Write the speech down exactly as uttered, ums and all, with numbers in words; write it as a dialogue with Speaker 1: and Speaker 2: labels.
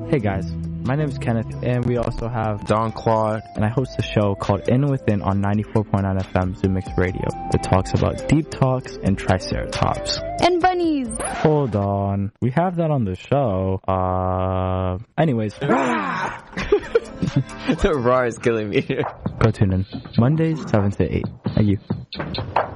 Speaker 1: Hey guys, my name is Kenneth, and we also have
Speaker 2: Don Claude,
Speaker 1: and I host a show called In Within on ninety-four point nine F M Zoo Mix Radio that talks about deep talks and triceratops.
Speaker 3: And bunnies!
Speaker 1: Hold on. We have that on the show. Uh, anyways.
Speaker 2: the roar is killing me.
Speaker 1: Go tune in. Mondays, seven to eight. Thank you.